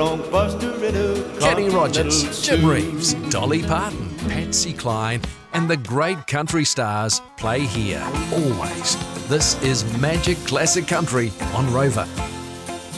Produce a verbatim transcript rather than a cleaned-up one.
along, Buster Riddle. Kenny Rogers, Jim Reeves, Dolly Parton, Patsy Cline, and the great country stars play here, always. This is Magic Classic Country on Rover.